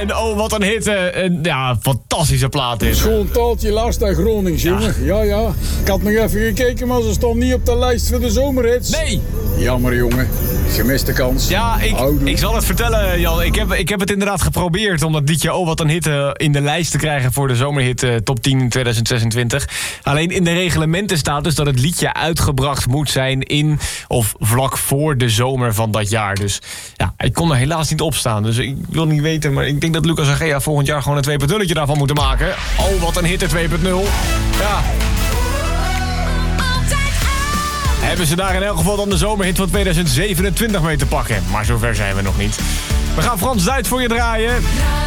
En oh, wat een hitte. Ja, fantastische plaat dit. Schoon taaltje last uit Gronings, jongen. Ja. Ik had nog even gekeken, maar ze stond niet op de lijst voor de zomerhits. Nee. Jammer, jongen. Gemiste kans. Ja, ik zal het vertellen, Jan. Ik heb het inderdaad geprobeerd om dat liedje Oh, wat een hitte in de lijst te krijgen voor de zomerhit top 10 in 2026. Alleen in de reglementen staat dus dat het liedje uitgebracht moet zijn in of vlak voor de zomer van dat jaar. Dus ja, ik kon er helaas niet op staan. Dus ik wil niet weten, maar ik denk dat Lucas en Gea volgend jaar gewoon een 2.0'tje daarvan moeten maken. Oh, wat een hitte 2.0. Ja. Hebben ze daar in elk geval dan de zomerhit van 2027 mee te pakken. Maar zover zijn we nog niet. We gaan Frans Duits voor je draaien.